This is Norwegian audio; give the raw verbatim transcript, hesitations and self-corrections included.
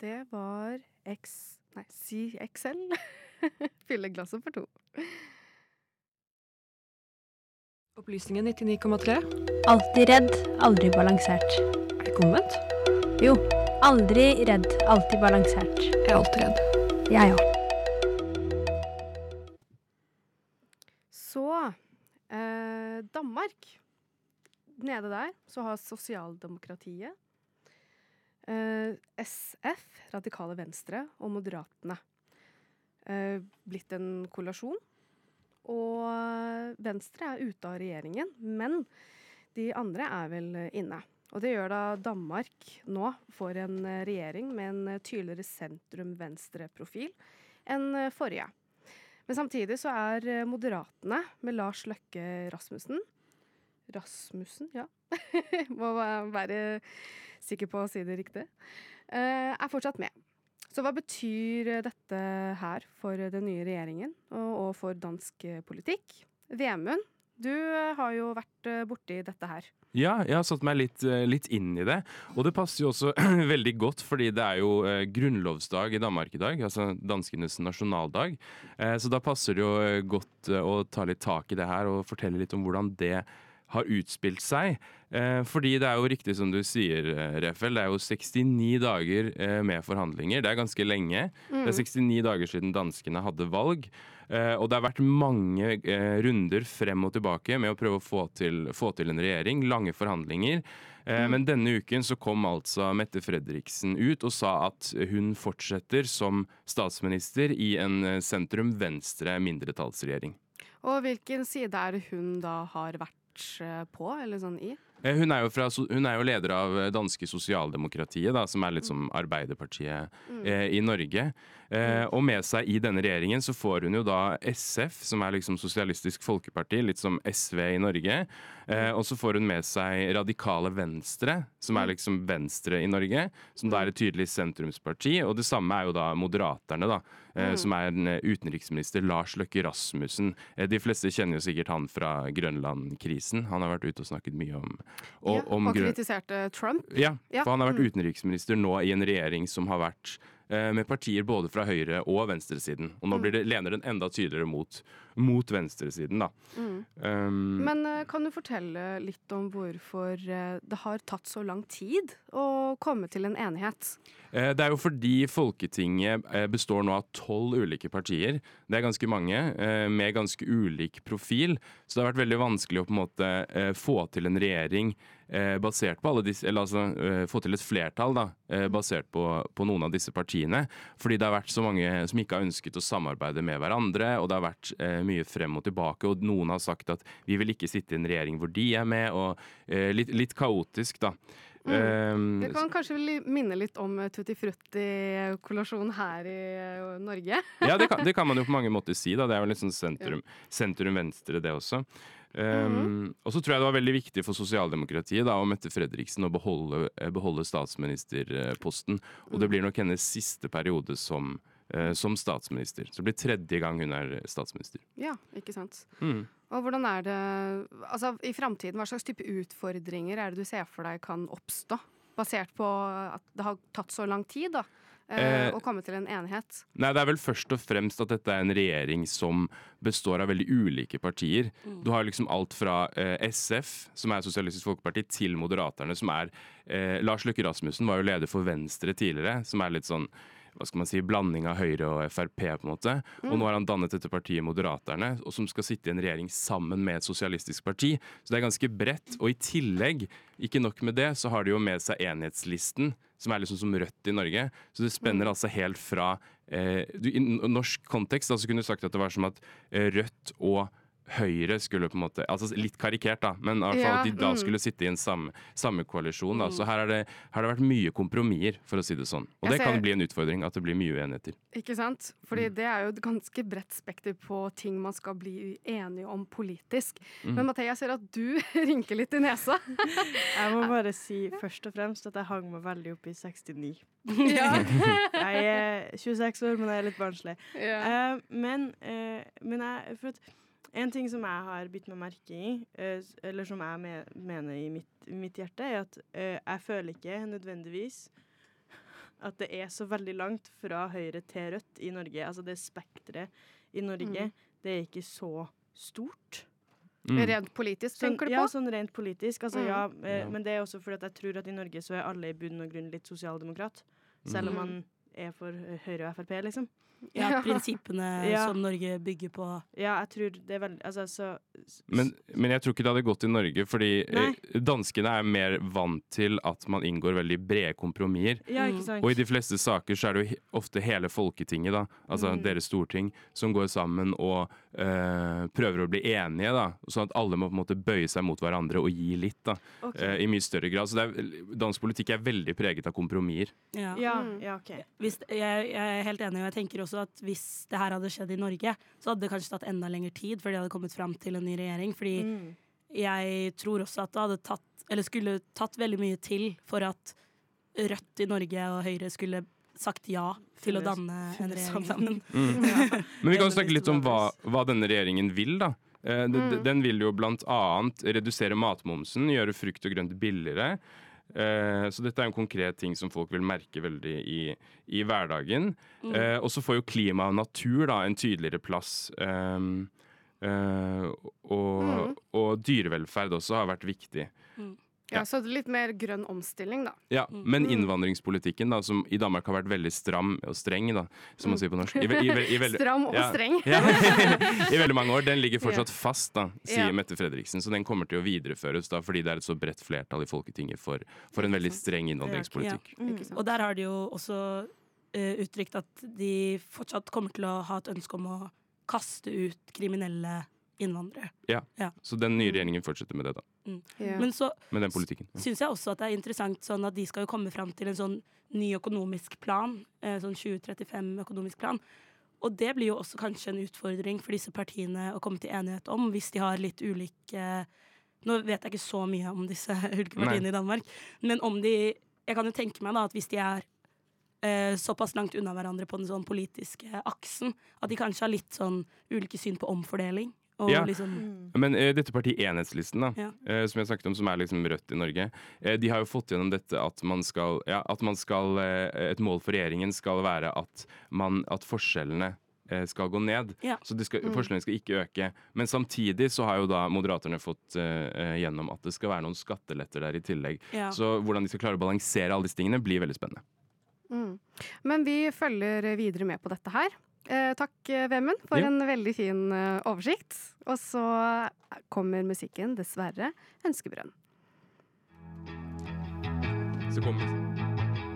Det var X... Nei, si X L. Fylle glasset for to. Opplysningen nittini komma tre. Alltid redd, aldri balansert. Er det ikke omvendt? Jo, aldri redd, alltid balansert. Jeg er alltid redd. Jeg òg. Så eh, Danmark. Nede der så har sosialdemokratiet, eh, S F, radikale venstre, og moderatene eh, blitt en koalisjon. Og Venstre er ute av regjeringen, men de andre er vel inne. Og det gjør da Danmark nå får en regjering med en tydeligere sentrum-venstre-profil enn forrige. Men samtidig så er moderatene med Lars Løkke Rasmussen Rasmussen, ja. Må være sikker på å si det riktig. Eh, er fortsatt med. Så hva betyr dette her for den nye regjeringen og, og for dansk politikk? Vemund, du har jo vært borti dette her. Ja, jeg har satt meg litt, litt inn i det, og det passer jo også veldig godt, fordi det er jo eh, grunnlovsdag i Danmark i dag, altså danskenes nasjonaldag, eh, så da passer det jo godt eh, å ta litt tak i det her og fortelle litt om hvordan det har utspilt seg, eh, fordi det er jo riktig som du sier, eh, Refel, det er jo sekstini dager eh, med forhandlinger, det er ganske lenge, mm. det er sekstini dager siden danskene hadde valg, eh, og det har vært mange eh, runder frem og tilbake med å prøve å få til, få til en regjering, lange forhandlinger, eh, mm. men denne uken så kom altså Mette Frederiksen ut og sa at hun fortsetter som statsminister i en sentrum-venstre mindretallsregjering. Og hvilken side er det hun da har vært på, eller sånn i? Hun er, jo fra, hun er jo leder av danske sosialdemokratiet, da, som er litt som Arbeiderpartiet Mm. eh, i Norge. Eh, og med seg i denne regjeringen så får hun jo da S F, som er liksom Sosialistisk Folkeparti, litt som S V i Norge. Eh, og så får hun med seg Radikale Venstre, som er liksom Venstre i Norge, som da er et tydelig sentrumsparti. Og det samme er jo da Moderaterne, da, eh, som er en utenriksminister Lars Løkke Rasmussen. Eh, de fleste kjenner jo sikkert han fra Grønland-krisen. Han har vært ute og snakket mye om Og, og, om og grøn... kritiserte Trump. Ja, Ja. for han har vært Mm. utenriksminister nå i en regjering som har vært eh, med partier både fra høyre- og venstresiden. Og nå blir det, lener den enda tydeligere mot, mot venstresiden, da. Mm. Um, Men eh, kan du fortelle litt om hvorfor eh, det har tatt så lang tid å komme til en enighet? eh, det er jo fordi Folketinget eh, består nå av tolv ulike partier. Det er ganske mange, eh, med ganske ulik profil. Så det har vært veldig vanskelig å på en måte eh, få til en regjering eh, basert på alle disse, eller altså eh, få til et flertall da, eh, basert på, på noen av disse partiene. Fordi det har vært så mange som ikke har ønsket å samarbeide med hverandre, og det har vært eh, mye frem og tilbake, og noen har sagt at vi vil ikke sitte i en regjering hvor de er med, og eh, litt, litt kaotisk da. Mm. Um, Det kan kanskje li- minne litt om eh, Tutti Frutti-kollasjonen her i eh, Norge. Ja, det kan, det kan man jo på mange måter si da. Det er jo litt sånn sentrum, sentrum-venstre det også. Um, og så tror jeg det var veldig viktig for sosialdemokratiet da, og Mette Frederiksen å beholde, beholde statsministerposten. Og det blir nok hennes siste periode som, eh, som statsminister. Så det blir tredje gang hun er statsminister. Ja, ikke sant. Mm. Og hvordan er det, altså i fremtiden, hva slags type utfordringer er det du ser for deg kan oppstå? Basert på at det har tatt så lang tid da, eh, Eh, å komme til en enighet. Nei, det er vel først og fremst at dette er en regjering som består av veldig ulike partier. Du har liksom alt fra eh, S F, som er Sosialistisk Folkeparti, til Moderaterne, som er eh, Lars Løkke Rasmussen var jo leder for Venstre tidligere, som er litt sånn hva skal man si, blanding av Høyre og F R P på en måte. Og nå har han dannet dette partiet Moderaterne, og som skal sitte i en regjering sammen med et sosialistisk parti. Så det er ganske bredt. Og i tillegg, ikke nok med det, så har de jo med seg enhetslisten, som er liksom som Rødt i Norge. Så det spenner altså helt fra eh, du, i norsk kontekst da, så kunne du sagt at det var som at eh, Rødt og Høyre skulle på en måte, altså litt karikert da, men i hvert fall Ja, at de da mm. skulle sitte i en samme, samme koalisjon da, så her har det, har det vært mye kompromisser, for å si det sånn. Og Jeg det kan ser- bli en utfordring, at det blir mye uenigheter. Ikke sant? Fordi det er jo et ganske bredt spekter på ting man skal bli enige om politisk. Men Mathea, jeg ser at du rynker litt i nesa. Jeg må bare si først og fremst at jeg hang meg veldig opp i sekstini. Ja. Jeg er tjueseks år, men jeg er litt barnslig. Ja. Eh, men, eh, men jeg, for at en ting som jeg har bitt meg merke i, eh, eller som jeg me mener i mitt, i mitt hjerte, er at eh, jeg føler ikke nødvendigvis at det er så veldig langt fra høyre til rødt i Norge. Altså det spektret i Norge, Mm. det er ikke så stort. Mm. Rent politisk, Sånn, tenker du ja, på? sånn rent politisk. Altså, Mm. ja, eh, Ja. Men det er også fordi at jeg tror at i Norge så er alle i bunn og grunn litt sosialdemokrat. Selv om Mm. man er for eh, Høyre og F R P, liksom. Ja, prinsippene Ja. som Norge bygger på. Ja, jeg tror det er veldig Altså, så s- Men, men jeg tror ikke det hadde gått i Norge, fordi Nei. eh, danskene er mer vant til at man inngår veldig brede kompromisser. Ja, Mm. ikke sant? Og i de fleste saker så er det jo he- ofte hele Folketinget, da, altså Mm. deres storting, som går sammen og eh, prøver å bli enige, da. Sånn at alle må på en måte bøye seg mot hverandre og gi litt, da. Ok. eh, I mye større grad. Så det er, dansk politikk er veldig preget av kompromisser. Ja. Ja, Mm. ja, OK. Hvis, jeg, jeg er helt enig, og jeg tenker også at hvis det her hadde skjedd i Norge, så hadde det kanskje tatt enda lengre tid før de hadde kommet fram til en ny regjering. Fordi Mm. jeg tror også at det hadde tatt, eller skulle tatt veldig mye til for at Rødt i Norge og Høyre skulle sagt ja til å Finne- danne en finne regjering sammen. sammen. Mm. Men vi kan Enda snakke litt mer om hva, stabilis. hva denne regjeringen vil, da. Eh, de- de- Mm. Den vil jo blant annet redusere matmomsen, gjøre frukt og grønt billigere. Eh, så dette er en konkret ting som folk vil merke veldig i, i hverdagen. Mm. Eh, og så får jo klima og natur da en tydeligere plass. Um, eh, og, Mm. og dyrevelferd også har vært viktig. Ja, så litt mer grønn omstilling, da. Ja, Mm. Men innvandringspolitikken, da, som i Danmark har vært veldig stram og streng, da, som man sier på norsk. I, ve- i, ve- i, veldig- Stram og ja. streng. Ja, I veldig mange år. Den ligger fortsatt fast, da, sier Ja. Mette Fredriksen. Så den kommer til å videreføres da, fordi det er et så bredt flertall i Folketinget for, for en veldig streng innvandringspolitikk. Mm. Ikke sant? Og der har de jo også eh, uttrykt at de fortsatt kommer til å ha et ønske om å kaste ut kriminelle innvandrere. Så den nye regjeringen fortsetter med det, da. Ja. Men så Med den politikken. Ja. syns jeg også at det er interessant sånn at de skal jo komme fram til en sånn ny økonomisk plan, eh, sånn tjue trettifem-økonomisk plan. Og det blir jo også kanskje en utfordring for disse partiene å komme til enighet om, hvis de har litt ulike Nå vet jeg ikke så mye om disse ulike partiene Nei. i Danmark, men om de Jeg kan jo tenke meg da at hvis de er eh, såpass langt unna hverandre på den sånn politiske aksen, at de kanskje har litt sånn ulike syn på omfordeling. Og Ja. liksom Mm. Men eh, dette partiet Enhetslisten, da, Ja. eh, som jeg snakket om, som er liksom Rødt i Norge, eh, de har jo fått gjennom dette at man skal, ja, at man skal eh, et mål for regjeringen skal være at, man, at forskjellene eh, skal gå ned. Ja. Så de skal, Mm. forskjellene skal ikke øke. Men samtidig så har jo da Moderaterne fått eh, gjennom at det skal være noen skatteletter der i tillegg. ja. Så hvordan de skal klare å balansere alle disse tingene, blir veldig spennende. Mm. Men vi følger videre med på dette her. Eh, takk, eh, Vemund, for Ja. en veldig fin eh, oversikt. Og så kommer musikken, dessverre, 'Ønskebrønn'. Så kommer